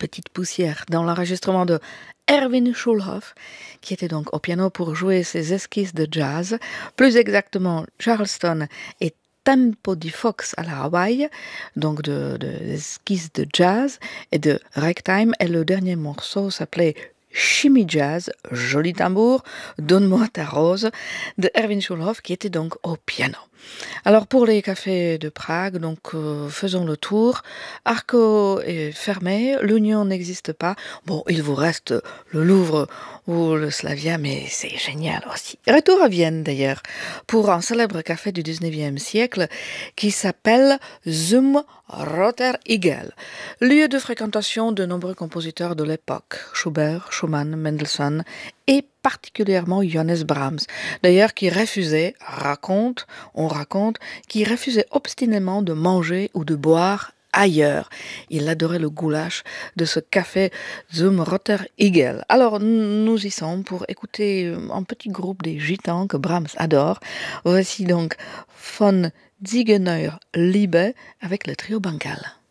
Petite poussière dans l'enregistrement de Erwin Schulhoff, qui était donc au piano pour jouer ses esquisses de jazz, plus exactement Charleston et Tempo di Fox à la Hawaï, donc de esquisses de jazz et de ragtime, et le dernier morceau s'appelait Shimmy Jazz, joli tambour, donne-moi ta rose, de Erwin Schulhoff, qui était donc au piano. Alors pour les cafés de Prague, donc faisons le tour. Arco est fermé, l'Union n'existe pas. Bon, il vous reste le Louvre ou le Slavia, mais c'est génial aussi. Retour à Vienne d'ailleurs, pour un célèbre café du 19e siècle qui s'appelle Zum Roter Igel, lieu de fréquentation de nombreux compositeurs de l'époque, Schubert, Schumann, Mendelssohn et particulièrement Johannes Brahms, d'ailleurs qui refusait, on raconte, qui refusait obstinément de manger ou de boire ailleurs. Il adorait le goulash de ce café Zum Roter Igel. Alors nous y sommes pour écouter un petit groupe des gitans que Brahms adore. Voici donc von Ziegeneuer Liebe avec le trio bancal.